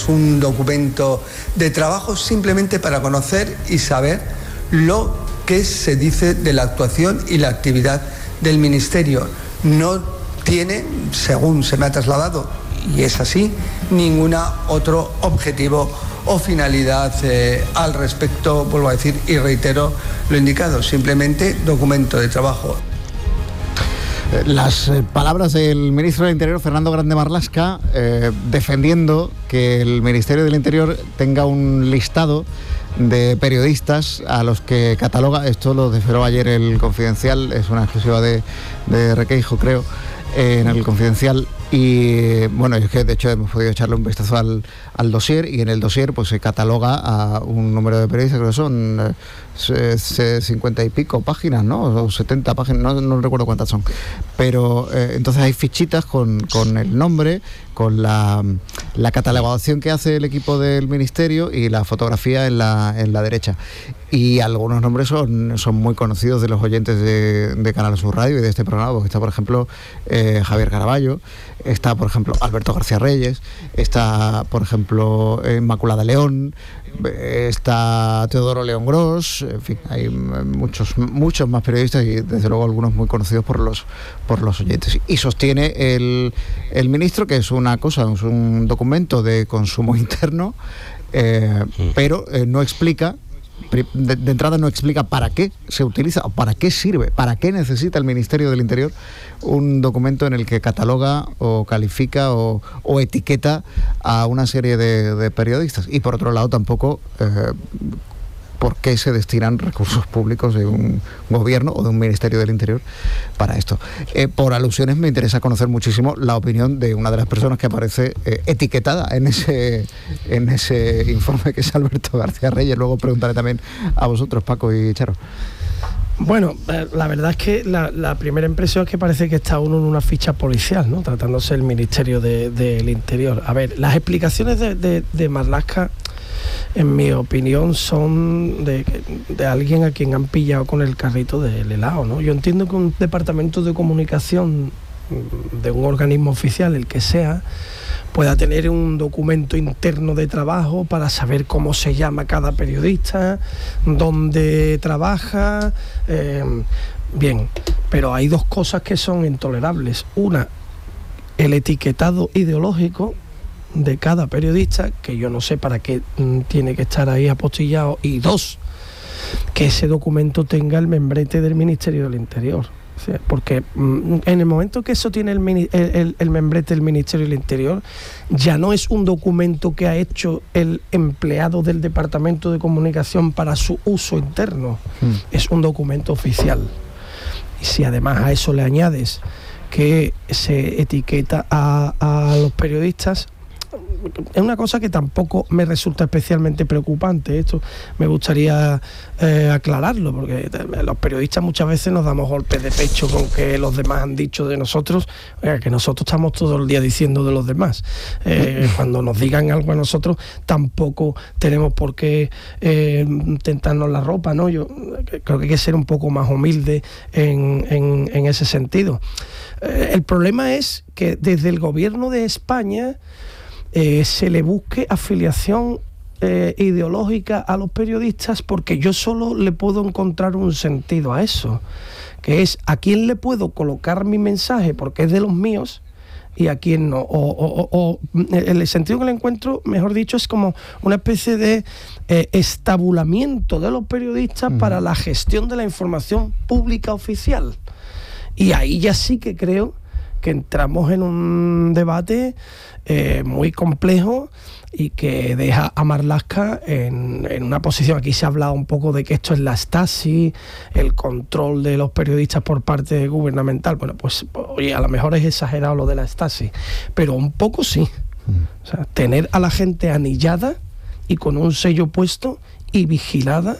un documento de trabajo simplemente para conocer y saber lo que se dice de la actuación y la actividad del Ministerio. No tiene, según se me ha trasladado, y es así, ningún otro objetivo o finalidad al respecto, vuelvo a decir y reitero lo indicado, simplemente documento de trabajo. Las palabras del ministro del Interior, Fernando Grande Marlaska, defendiendo que el Ministerio del Interior tenga un listado de periodistas a los que cataloga. Esto lo desveló ayer el Confidencial, es una exclusiva de Requeijo, creo, en el Confidencial. Y bueno, es que de hecho hemos podido echarle un vistazo al dossier, y en el dossier pues se cataloga a un número de periodistas, creo que son 50 y pico páginas, ¿no? O 70 páginas, no recuerdo cuántas son. Pero entonces hay fichitas con el nombre, con la catalogación que hace el equipo del Ministerio y la fotografía en la derecha. Y algunos nombres son muy conocidos de los oyentes de Canal Sur Radio y de este programa, porque está, por ejemplo, Javier Caraballo, está, por ejemplo, Alberto García Reyes, está, por ejemplo, Inmaculada León, está Teodoro León Gros, en fin, hay muchos más periodistas y desde luego algunos muy conocidos por los oyentes. Y sostiene el ministro que es una cosa, es un documento de consumo interno, pero no explica. De entrada no explica para qué se utiliza o para qué sirve, para qué necesita el Ministerio del Interior un documento en el que cataloga o califica o etiqueta a una serie de periodistas. Y por otro lado tampoco por qué se destinan recursos públicos de un gobierno o de un Ministerio del Interior para esto. Por alusiones me interesa conocer muchísimo la opinión de una de las personas que aparece etiquetada en ese informe, que es Alberto García Reyes. Luego preguntaré también a vosotros, Paco y Charo. Bueno, la verdad es que la primera impresión es que parece que está uno en una ficha policial, ¿no? Tratándose el Ministerio del Interior. A ver, las explicaciones de Marlaska, en mi opinión, son de alguien a quien han pillado con el carrito del helado, ¿no? Yo entiendo que un departamento de comunicación de un organismo oficial, el que sea, pueda tener un documento interno de trabajo para saber cómo se llama cada periodista, dónde trabaja, bien, pero hay dos cosas que son intolerables. Una, el etiquetado ideológico de cada periodista, que yo no sé para qué tiene que estar ahí apostillado, y dos, que ese documento tenga el membrete del Ministerio del Interior. O sea, porque en el momento que eso tiene el membrete del Ministerio del Interior, ya no es un documento que ha hecho el empleado del Departamento de Comunicación para su uso interno, es un documento oficial. Y si además a eso le añades que se etiqueta a los periodistas, es una cosa que tampoco me resulta especialmente preocupante. Esto me gustaría aclararlo, porque los periodistas muchas veces nos damos golpes de pecho con que los demás han dicho de nosotros, que nosotros estamos todo el día diciendo de los demás. Cuando nos digan algo a nosotros, tampoco tenemos por qué tentarnos la ropa, ¿no? Yo creo que hay que ser un poco más humilde en ese sentido. El problema es que desde el gobierno de España se le busque afiliación ideológica a los periodistas, porque yo solo le puedo encontrar un sentido a eso, que es a quién le puedo colocar mi mensaje porque es de los míos y a quién no. O el sentido que le encuentro, mejor dicho, es como una especie de estabulamiento de los periodistas para la gestión de la información pública oficial. Y ahí ya sí que creo que entramos en un debate muy complejo y que deja a Marlaska en una posición. Aquí se ha hablado un poco de que esto es la Stasi, el control de los periodistas por parte gubernamental. Bueno, pues oye, a lo mejor es exagerado lo de la Stasi, pero un poco sí. O sea, tener a la gente anillada y con un sello puesto y vigilada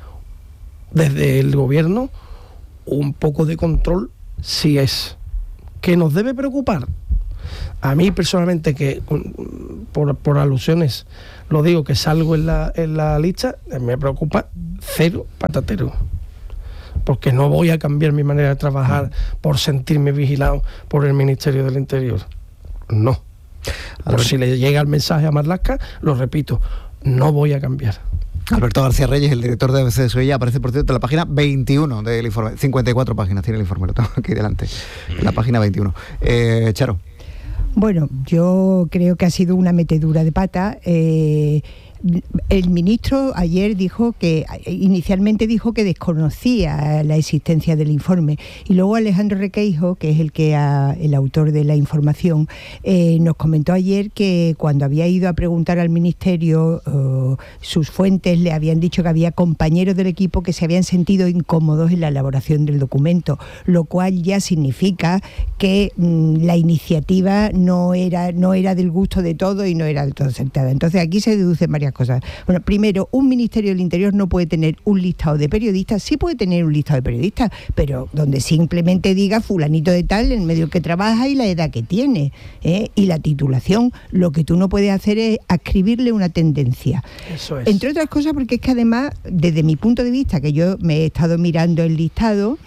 desde el gobierno, un poco de control sí es. ¿Que nos debe preocupar? A mí personalmente, que por alusiones lo digo, que salgo en la lista, me preocupa cero patatero, porque no voy a cambiar mi manera de trabajar por sentirme vigilado por el Ministerio del Interior. No. Por si le llega el mensaje a Marlaska, lo repito, no voy a cambiar. Alberto García Reyes, el director de ABC de Sevilla, aparece por cierto en la página 21 del informe. 54 páginas tiene el informe, lo tengo aquí delante. En la página 21. Charo. Bueno, yo creo que ha sido una metedura de pata. El ministro ayer inicialmente dijo que desconocía la existencia del informe, y luego Alejandro Requeijo, que es el autor de la información, nos comentó ayer que cuando había ido a preguntar al ministerio, sus fuentes le habían dicho que había compañeros del equipo que se habían sentido incómodos en la elaboración del documento, lo cual ya significa que la iniciativa no era del gusto de todos y no era del todo aceptada. Entonces aquí se deducen varias cosas. Bueno, primero, un Ministerio del Interior no puede tener un listado de periodistas. Sí puede tener un listado de periodistas, pero donde simplemente diga fulanito de tal, en el medio que trabaja y la edad que tiene, y la titulación. Lo que tú no puedes hacer es adscribirle una tendencia. Eso es. Entre otras cosas porque es que además, desde mi punto de vista, que yo me he estado mirando el listado,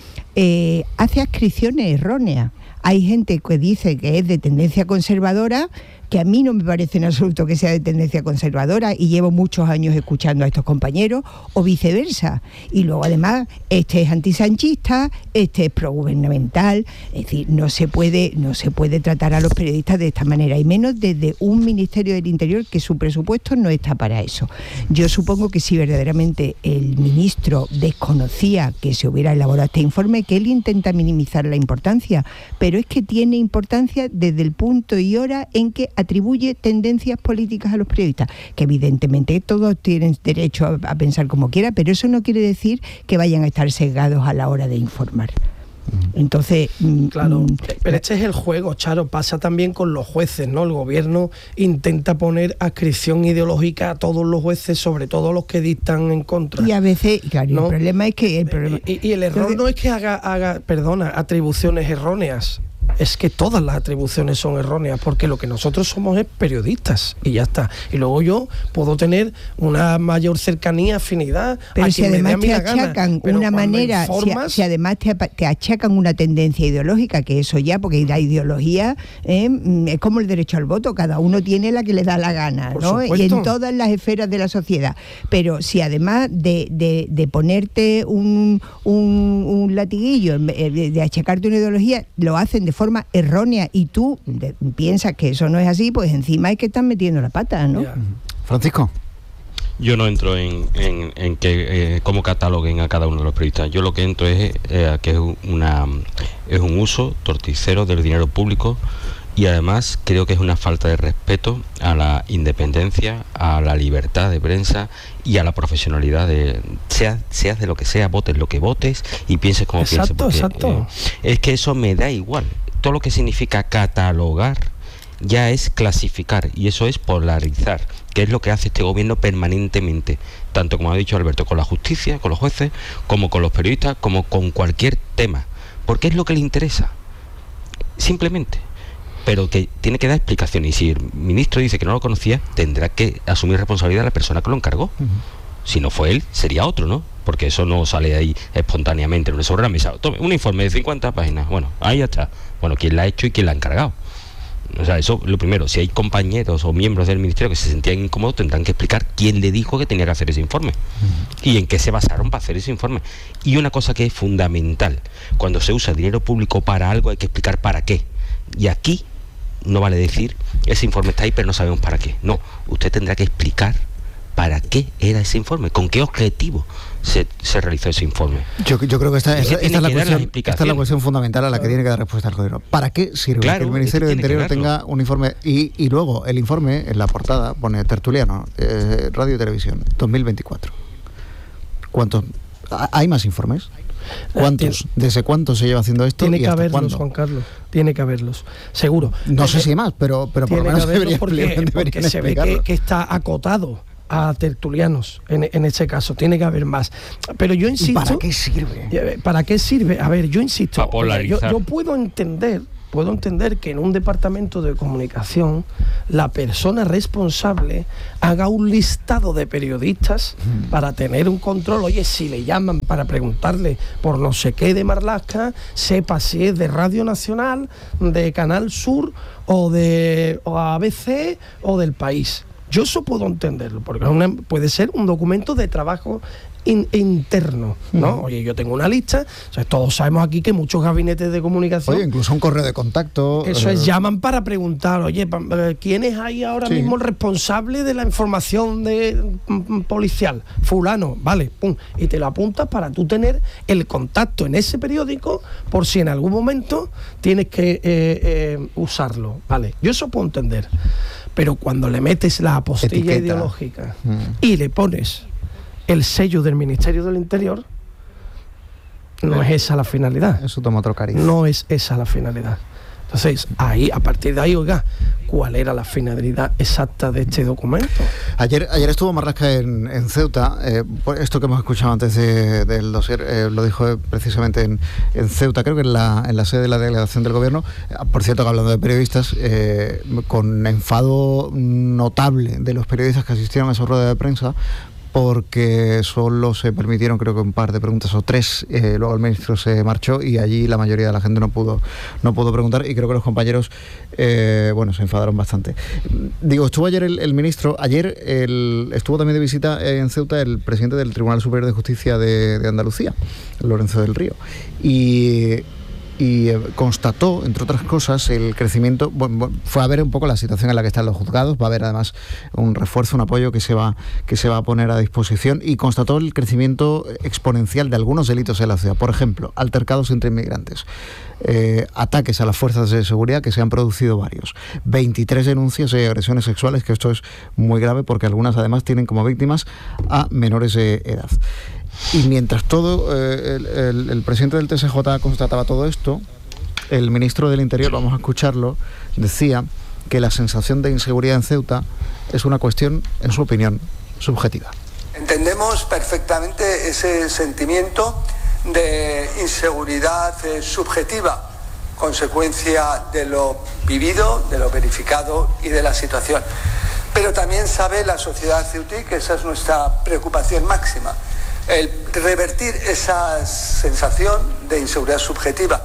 hace adscripciones erróneas. Hay gente que dice que es de tendencia conservadora, que a mí no me parece en absoluto que sea de tendencia conservadora, y llevo muchos años escuchando a estos compañeros, o viceversa. Y luego además, este es antisanchista, este es progubernamental. Es decir, no se puede tratar a los periodistas de esta manera, y menos desde un Ministerio del Interior que su presupuesto no está para eso. Yo supongo que si verdaderamente el ministro desconocía que se hubiera elaborado este informe, que él intenta minimizar la importancia, pero es que tiene importancia desde el punto y hora en que atribuye tendencias políticas a los periodistas, que evidentemente todos tienen derecho a pensar como quiera, pero eso no quiere decir que vayan a estar sesgados a la hora de informar. Entonces, claro, pero este es el juego, Charo. Pasa también con los jueces, ¿no? El gobierno intenta poner adscripción ideológica a todos los jueces, sobre todo los que dictan en contra. Y a veces, claro, ¿no? El problema es que y el error no es que haga atribuciones erróneas. Es que todas las atribuciones son erróneas, porque lo que nosotros somos es periodistas y ya está. Y luego yo puedo tener una mayor cercanía, afinidad, pero a si quien además me dé a mí te la gana. achacan Pero una manera, si además te achacan una tendencia ideológica, que eso ya, porque la ideología es como el derecho al voto, cada uno tiene la que le da la gana, ¿no? Y en todas las esferas de la sociedad. Pero si además de ponerte un latiguillo, de achacarte una ideología, lo hacen de forma errónea y tú piensas que eso no es así, pues encima es que están metiendo la pata, ¿no? Yeah. Francisco. Yo no entro en que cómo cataloguen a cada uno de los periodistas. Yo lo que entro es que es un uso torticero del dinero público, y además creo que es una falta de respeto a la independencia, a la libertad de prensa y a la profesionalidad seas de lo que sea, votes lo que votes y pienses como pienses. Exacto. Es que eso me da igual. Todo lo que significa catalogar ya es clasificar, y eso es polarizar, que es lo que hace este gobierno permanentemente, tanto como ha dicho Alberto, con la justicia, con los jueces, como con los periodistas, como con cualquier tema, porque es lo que le interesa, simplemente. Pero que tiene que dar explicaciones, y si el ministro dice que no lo conocía, tendrá que asumir responsabilidad de la persona que lo encargó. Si no fue él, sería otro, ¿no? Porque eso no sale ahí espontáneamente, no sobre la mesa. Tome un informe de 50 páginas, bueno, ahí ya está. Bueno, ¿quién la ha hecho y quién la ha encargado? O sea, eso lo primero. Si hay compañeros o miembros del ministerio que se sentían incómodos, tendrán que explicar quién le dijo que tenía que hacer ese informe y en qué se basaron para hacer ese informe. Y una cosa que es fundamental: cuando se usa dinero público para algo, hay que explicar para qué. Y aquí no vale decir, ese informe está ahí pero no sabemos para qué. No, usted tendrá que explicar para qué era ese informe, con qué objetivo se realizó ese informe. Yo creo que esta es la cuestión fundamental a la que tiene que dar respuesta el gobierno. ¿Para qué sirve que el Ministerio del Interior tenga un informe? Y luego el informe, en la portada, pone Tertuliano, Radio y Televisión, 2024. ¿Cuántos? ¿Hay más informes? ¿Cuántos? ¿Desde cuánto se lleva haciendo esto? Tiene y que hasta haberlos, ¿cuándo? Juan Carlos. Tiene que haberlos, seguro. No sé si hay más, pero por lo menos deberían porque se ve que está acotado a tertulianos en este caso. Tiene que haber más. Pero yo insisto... ¿Para qué sirve? ¿Para qué sirve? A ver, yo insisto. Para polarizar. Yo puedo entender puedo entender que en un departamento de comunicación la persona responsable haga un listado de periodistas para tener un control. Oye, si le llaman para preguntarle por no sé qué de Marlaska, sepa si es de Radio Nacional, de Canal Sur o de ABC o del País. Yo eso puedo entenderlo, porque puede ser un documento de trabajo interno, ¿no? Oye, yo tengo una lista, o sea, todos sabemos aquí que muchos gabinetes de comunicación... Oye, incluso un correo de contacto... Eso es, llaman para preguntar, oye, ¿quién es ahí ahora mismo el responsable de la información policial? Fulano, vale, pum, y te lo apuntas para tú tener el contacto en ese periódico por si en algún momento tienes que usarlo, vale. Yo eso puedo entender, pero cuando le metes la apostilla ideológica y le pones el sello del Ministerio del Interior, no es esa la finalidad. Eso toma otro cariz. No es esa la finalidad. Entonces, a partir de ahí, oiga, ¿cuál era la finalidad exacta de este documento? Ayer estuvo Marlaska en Ceuta. Esto que hemos escuchado antes del dossier lo dijo precisamente en Ceuta, creo que en la sede de la delegación del gobierno. Por cierto, que hablando de periodistas, con enfado notable de los periodistas que asistieron a esa rueda de prensa, porque solo se permitieron, creo que un par de preguntas o tres, luego el ministro se marchó y allí la mayoría de la gente no pudo preguntar, y creo que los compañeros se enfadaron bastante. Digo, estuvo ayer el ministro, estuvo también de visita en Ceuta el presidente del Tribunal Superior de Justicia de Andalucía, Lorenzo del Río, y constató, entre otras cosas, el crecimiento. Fue a ver un poco la situación en la que están los juzgados, va a haber además un refuerzo, un apoyo que se va a poner a disposición, y constató el crecimiento exponencial de algunos delitos en la ciudad. Por ejemplo, altercados entre inmigrantes, ataques a las fuerzas de seguridad, que se han producido varios, 23 denuncias de agresiones sexuales, que esto es muy grave porque algunas además tienen como víctimas a menores de edad. Y mientras el presidente del TSJ constataba todo esto, el ministro del Interior, vamos a escucharlo, decía que la sensación de inseguridad en Ceuta es una cuestión, en su opinión, subjetiva. Entendemos perfectamente ese sentimiento de inseguridad subjetiva, consecuencia de lo vivido, de lo verificado y de la situación. Pero también sabe la sociedad ceutí que esa es nuestra preocupación máxima, el revertir esa sensación de inseguridad subjetiva.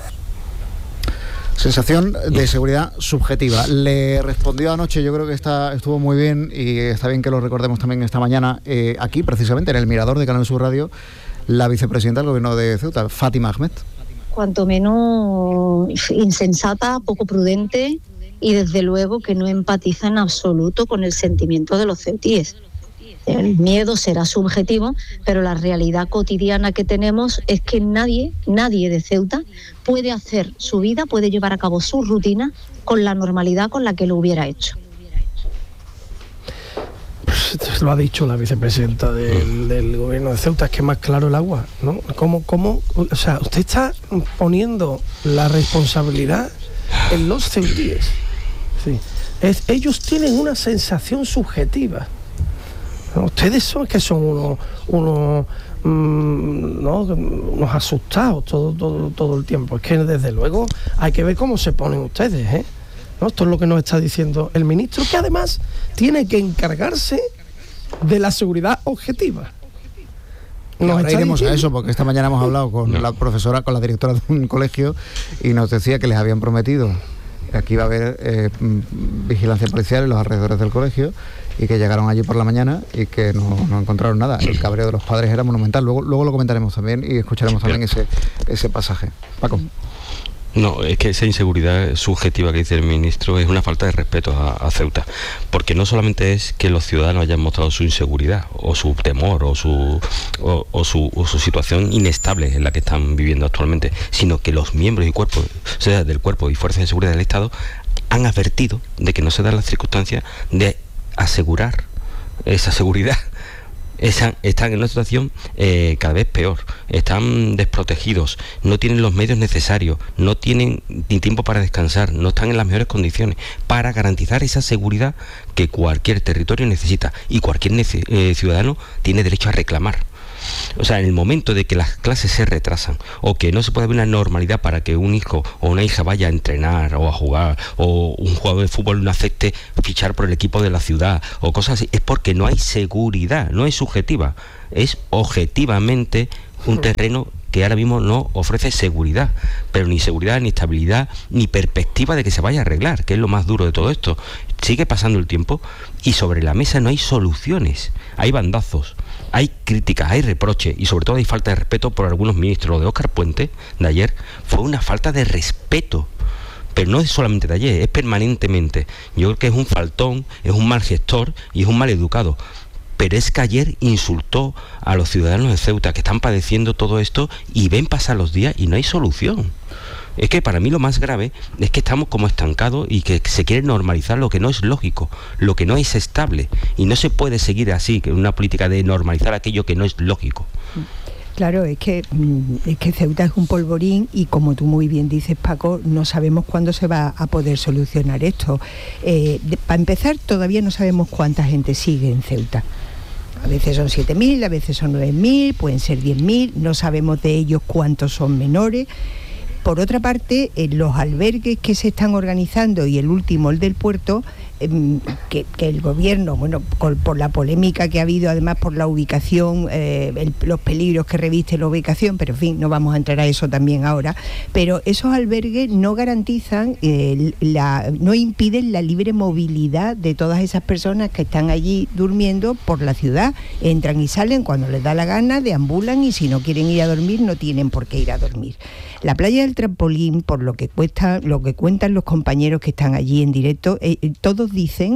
Sensación de seguridad subjetiva. Le respondió anoche, yo creo que estuvo muy bien, y está bien que lo recordemos también esta mañana, aquí precisamente en el Mirador de Canal Sur Radio, la vicepresidenta del Gobierno de Ceuta, Fátima Ahmed. Cuanto menos insensata, poco prudente, y desde luego que no empatiza en absoluto con el sentimiento de los ceutíes. El miedo será subjetivo, pero la realidad cotidiana que tenemos es que nadie de Ceuta puede hacer su vida, puede llevar a cabo su rutina con la normalidad con la que lo hubiera hecho. Pues lo ha dicho la vicepresidenta del gobierno de Ceuta, es que es más claro el agua, ¿no? ¿Cómo? O sea, usted está poniendo la responsabilidad en los ceutíes. Sí. Ellos tienen una sensación subjetiva. Ustedes son unos asustados todo el tiempo. Es que desde luego hay que ver cómo se ponen ustedes, ¿eh? ¿No? Esto es lo que nos está diciendo el ministro, que además tiene que encargarse de la seguridad objetiva. Ahora iremos a eso, porque esta mañana hemos hablado con la profesora, con la directora de un colegio, y nos decía que les habían prometido que aquí iba a haber vigilancia policial en los alrededores del colegio, y que llegaron allí por la mañana y que no encontraron nada. El cabreo de los padres era monumental. Luego lo comentaremos también y escucharemos también ese pasaje. Paco. No, es que esa inseguridad subjetiva que dice el ministro es una falta de respeto a Ceuta, porque no solamente es que los ciudadanos hayan mostrado su inseguridad o su temor o su situación inestable en la que están viviendo actualmente, sino que los miembros y cuerpos, o sea, del cuerpo y fuerzas de seguridad del Estado han advertido de que no se dan las circunstancias de asegurar esa seguridad. Están en una situación cada vez peor, están desprotegidos, no tienen los medios necesarios, no tienen ni tiempo para descansar, no están en las mejores condiciones para garantizar esa seguridad que cualquier territorio necesita y cualquier ciudadano tiene derecho a reclamar. O sea, en el momento de que las clases se retrasan o que no se puede ver una normalidad para que un hijo o una hija vaya a entrenar o a jugar, o un jugador de fútbol no acepte fichar por el equipo de la ciudad o cosas así, es porque no hay seguridad, no es subjetiva, es objetivamente un terreno que ahora mismo no ofrece seguridad, pero ni seguridad, ni estabilidad, ni perspectiva de que se vaya a arreglar, que es lo más duro de todo esto. Sigue pasando el tiempo y sobre la mesa no hay soluciones, hay bandazos, hay críticas, hay reproches y sobre todo hay falta de respeto por algunos ministros. Lo de Óscar Puente de ayer fue una falta de respeto, pero no es solamente de ayer, es permanentemente. Yo creo que es un faltón, es un mal gestor y es un mal educado. Pero es que ayer insultó a los ciudadanos de Ceuta que están padeciendo todo esto y ven pasar los días y no hay solución. Es que para mí lo más grave es que estamos como estancados y que se quiere normalizar lo que no es lógico, lo que no es estable. Y no se puede seguir así, que una política de normalizar aquello que no es lógico. Claro, es que Ceuta es un polvorín y como tú muy bien dices, Paco, no sabemos cuándo se va a poder solucionar esto. Para empezar, todavía no sabemos cuánta gente sigue en Ceuta. A veces son 7.000, a veces son 9.000, pueden ser 10.000, no sabemos de ellos cuántos son menores. Por otra parte, los albergues que se están organizando y el último, el del puerto, que el gobierno, bueno, por la polémica que ha habido, además por la ubicación, los peligros que reviste la ubicación, pero en fin, no vamos a entrar a eso también ahora, pero esos albergues no garantizan, no impiden la libre movilidad de todas esas personas que están allí durmiendo por la ciudad, entran y salen cuando les da la gana, deambulan y si no quieren ir a dormir no tienen por qué ir a dormir. La playa del Trampolín, por lo que cuentan los compañeros que están allí en directo, todos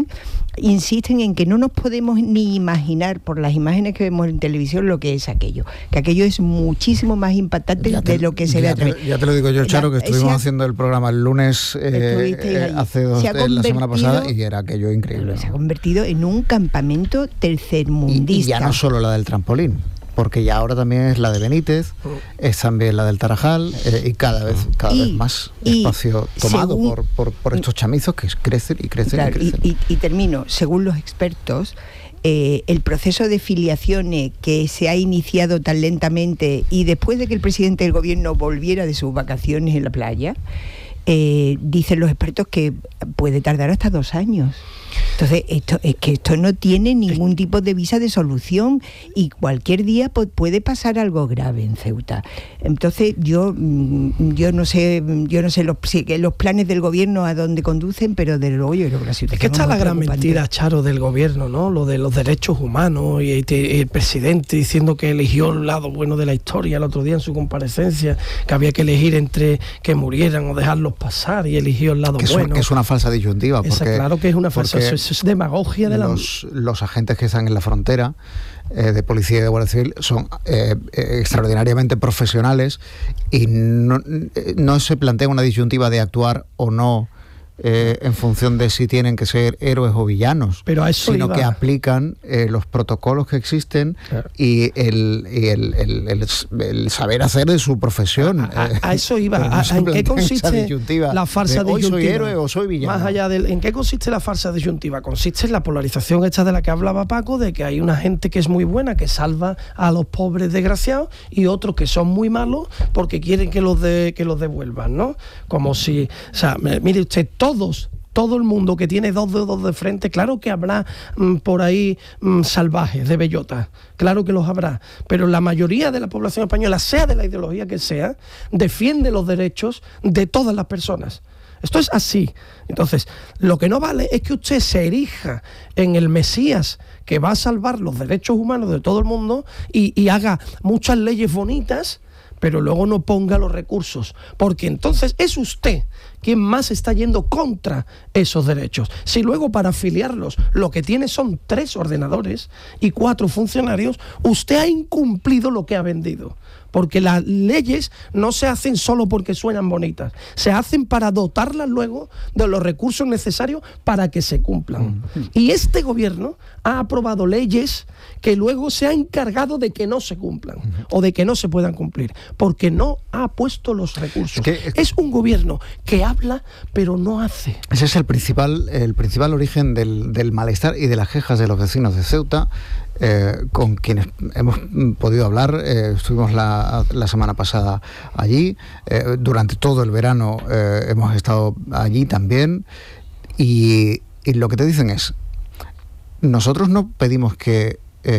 insisten en que no nos podemos ni imaginar por las imágenes que vemos en televisión lo que es aquello, que aquello es muchísimo más impactante de lo que se ve a través. Ya te lo digo yo, Charo, que estuvimos haciendo el programa el lunes hace la semana pasada y era aquello increíble. Se ha convertido en un campamento tercermundista. Y ya no solo la del Trampolín, porque ya ahora también es la de Benítez, es también la del Tarajal y cada vez más espacio tomado por estos chamizos que crecen y crecen. Claro, y crecen. Y termino, según los expertos, el proceso de filiaciones que se ha iniciado tan lentamente y después de que el presidente del gobierno volviera de sus vacaciones en la playa, dicen los expertos que puede tardar hasta 2 años. Entonces, esto no tiene ningún tipo de visa de solución y cualquier día puede pasar algo grave en Ceuta. Entonces, yo no sé los planes del gobierno a dónde conducen, pero desde luego yo creo que la situación es que está la gran mentira, Charo, del gobierno, ¿no? Lo de los derechos humanos y el presidente diciendo que eligió el lado bueno de la historia el otro día en su comparecencia, que había que elegir entre que murieran o dejarlos pasar y eligió el lado bueno. Que es una falsa disyuntiva. Claro que es una falsa. Eso es demagogia de los agentes que están en la frontera de policía y de Guardia Civil son extraordinariamente profesionales y no se plantea una disyuntiva de actuar o no en función de si tienen que ser héroes o villanos, pero a eso sino que aplican los protocolos que existen, claro, y el saber hacer de su profesión. A eso iba. ¿En qué consiste la farsa disyuntiva? Hoy soy héroe o soy villano. Más allá ¿en qué consiste la farsa disyuntiva? Consiste en la polarización esta de la que hablaba Paco, de que hay una gente que es muy buena, que salva a los pobres desgraciados, y otros que son muy malos porque quieren que los devuelvan, ¿no? Como si, o sea, mire usted, todo el mundo que tiene 2 dedos de frente, claro que habrá por ahí salvajes de bellota, claro que los habrá, pero la mayoría de la población española, sea de la ideología que sea, defiende los derechos de todas las personas. Esto es así. Entonces, lo que no vale es que usted se erija en el Mesías que va a salvar los derechos humanos de todo el mundo y haga muchas leyes bonitas, pero luego no ponga los recursos, porque entonces es usted quien más está yendo contra esos derechos. Si luego para afiliarlos lo que tiene son 3 ordenadores y 4 funcionarios, usted ha incumplido lo que ha vendido. Porque las leyes no se hacen solo porque suenan bonitas, se hacen para dotarlas luego de los recursos necesarios para que se cumplan. Y este gobierno ha aprobado leyes que luego se ha encargado de que no se cumplan o de que no se puedan cumplir, porque no ha puesto los recursos. Es un gobierno que ha habla, pero no hace. Ese es el principal origen del malestar y de las quejas de los vecinos de Ceuta, con quienes hemos podido hablar. Estuvimos la semana pasada allí, durante todo el verano hemos estado allí también, y lo que te dicen es: nosotros no pedimos que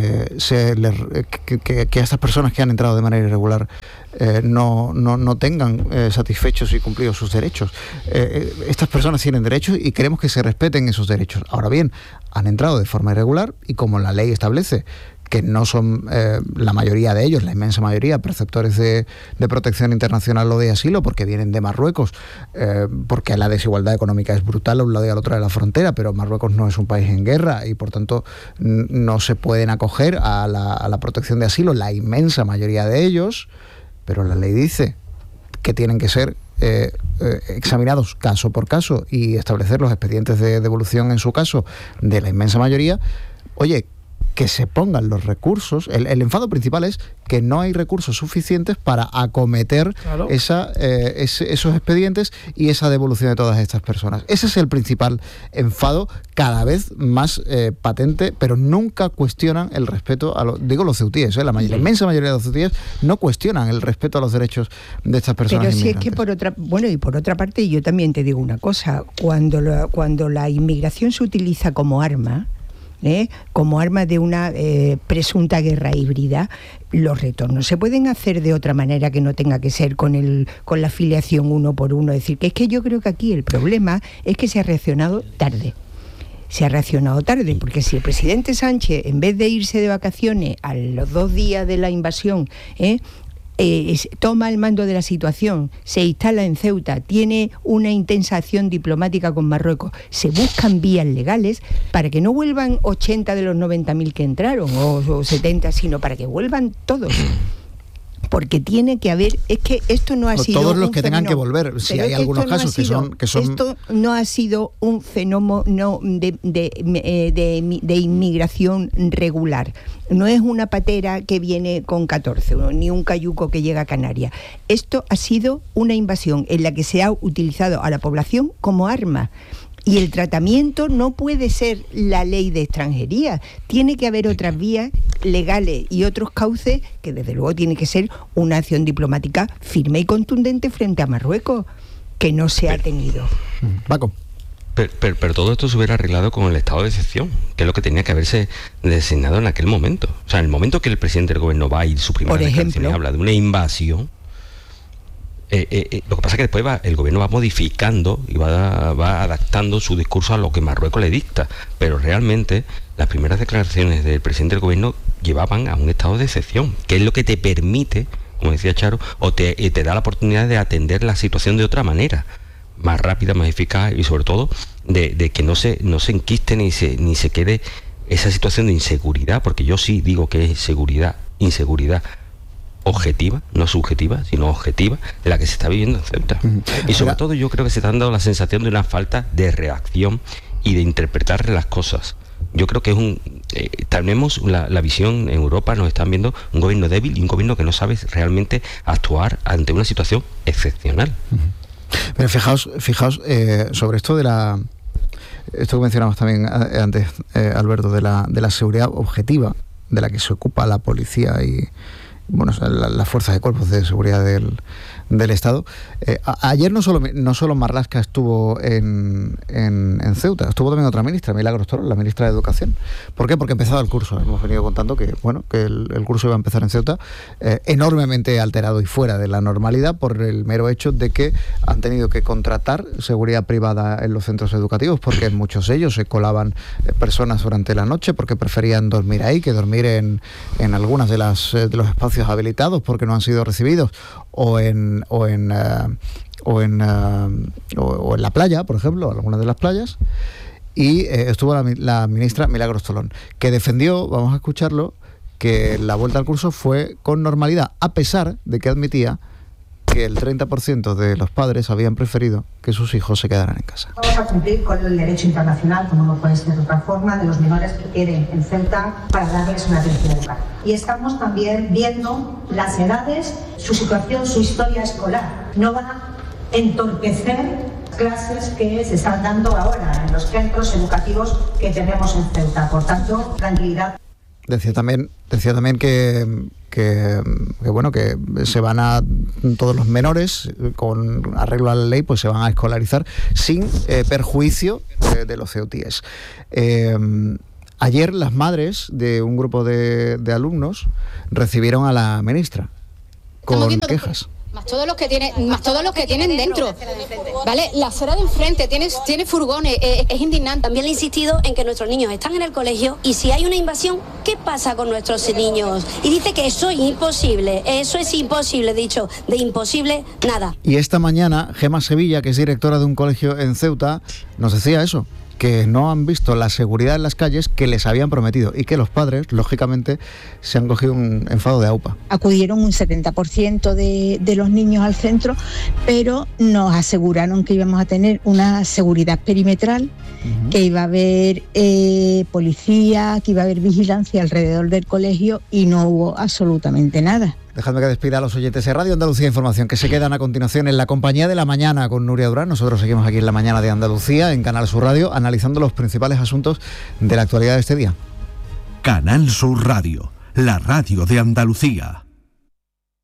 a estas personas que han entrado de manera irregular no tengan satisfechos y cumplidos sus derechos. Estas personas tienen derechos y queremos que se respeten esos derechos. Ahora bien, han entrado de forma irregular y, como la ley establece que no son la mayoría de ellos, la inmensa mayoría, perceptores de protección internacional o de asilo, porque vienen de Marruecos, porque la desigualdad económica es brutal a un lado y al otro de la frontera, pero Marruecos no es un país en guerra y por tanto no se pueden acoger a la protección de asilo, la inmensa mayoría de ellos, pero la ley dice que tienen que ser examinados caso por caso y establecer los expedientes de devolución en su caso de la inmensa mayoría. Oye, que se pongan los recursos. El enfado principal es que no hay recursos suficientes para acometer esos expedientes y esa devolución de todas estas personas. Ese es el principal enfado, cada vez más patente, pero nunca cuestionan el respeto a los ceutíes. La inmensa mayoría de los ceutíes no cuestionan el respeto a los derechos de estas personas. Pero si es que por otra parte, yo también te digo una cosa: cuando la inmigración se utiliza como arma de una presunta guerra híbrida, los retornos se pueden hacer de otra manera que no tenga que ser con la afiliación uno por uno. Es decir, que es que yo creo que aquí el problema es que se ha reaccionado tarde. Porque si el presidente Sánchez, en vez de irse de vacaciones a los 2 días de la invasión, toma el mando de la situación, se instala en Ceuta, tiene una intensa acción diplomática con Marruecos, se buscan vías legales para que no vuelvan 80 de los 90.000 que entraron o 70, sino para que vuelvan todos. Porque tiene que haber, es que esto no ha sido todos los que tengan que volver, si hay algunos casos que son esto no ha sido un fenómeno de inmigración regular. No es una patera que viene con 14, ni un cayuco que llega a Canarias. Esto ha sido una invasión en la que se ha utilizado a la población como arma. Y el tratamiento no puede ser la ley de extranjería. Tiene que haber otras vías legales y otros cauces, que desde luego tiene que ser una acción diplomática firme y contundente frente a Marruecos, que no se ha tenido. Paco. Pero todo esto se hubiera arreglado con el estado de excepción, que es lo que tenía que haberse designado en aquel momento. O sea, en el momento que el presidente del gobierno va a ir su primera declaración y habla de una invasión, lo que pasa es que después el gobierno va modificando y va adaptando su discurso a lo que Marruecos le dicta, pero realmente las primeras declaraciones del presidente del gobierno llevaban a un estado de excepción, que es lo que te permite, como decía Charo, o te da la oportunidad de atender la situación de otra manera, más rápida, más eficaz, y sobre todo de que no se enquiste ni se quede esa situación de inseguridad, porque yo sí digo que es inseguridad objetiva, no subjetiva, sino objetiva, de la que se está viviendo en Ceuta. Y sobre todo yo creo que se está dando la sensación de una falta de reacción y de interpretar las cosas. Yo creo que tenemos la visión en Europa, nos están viendo un gobierno débil y un gobierno que no sabe realmente actuar ante una situación excepcional. Pero fijaos sobre esto esto que mencionamos también antes, Alberto, de la seguridad objetiva de la que se ocupa la policía y las fuerzas de cuerpos de seguridad del Estado. Ayer no solo Marlaska estuvo en Ceuta, estuvo también otra ministra, Milagros Toro, la ministra de Educación. ¿Por qué? Porque ha empezado el curso. Hemos venido contando que el curso iba a empezar en Ceuta, enormemente alterado y fuera de la normalidad por el mero hecho de que han tenido que contratar seguridad privada en los centros educativos, porque en muchos de ellos se colaban personas durante la noche porque preferían dormir ahí que dormir en algunas de los espacios habilitados porque no han sido recibidos, o en la playa, por ejemplo, algunas de las playas. Y estuvo la ministra Milagros Tolón, que defendió, vamos a escucharlo, que la vuelta al curso fue con normalidad, a pesar de que admitía que el 30% de los padres habían preferido que sus hijos se quedaran en casa. Vamos a cumplir con el derecho internacional, como no puede ser de otra forma, de los menores que queden en Ceuta para darles una atención educativa. Y estamos también viendo las edades, su situación, su historia escolar. No va a entorpecer clases que se están dando ahora en los centros educativos que tenemos en Ceuta. Por tanto, tranquilidad. Decía también que bueno, que se van a todos los menores con arreglo a la ley, pues se van a escolarizar sin perjuicio de los ceutíes. Ayer las madres de un grupo de alumnos recibieron a la ministra con quejas. Más todos los que tienen dentro, ¿vale? La acera de enfrente tiene furgones, es indignante. También le he insistido en que nuestros niños están en el colegio y si hay una invasión, ¿qué pasa con nuestros niños? Y dice que eso es imposible, dicho, de imposible, nada. Y esta mañana, Gema Sevilla, que es directora de un colegio en Ceuta, nos decía eso, que no han visto la seguridad en las calles que les habían prometido y que los padres, lógicamente, se han cogido un enfado de aupa. Acudieron un 70% de los niños al centro, pero nos aseguraron que íbamos a tener una seguridad perimetral, que iba a haber policía, que iba a haber vigilancia alrededor del colegio y no hubo absolutamente nada. Dejadme que despida a los oyentes de Radio Andalucía Información, que se quedan a continuación en la compañía de la mañana con Nuria Durán. Nosotros seguimos aquí en la mañana de Andalucía, en Canal Sur Radio, analizando los principales asuntos de la actualidad de este día. Canal Sur Radio, la radio de Andalucía.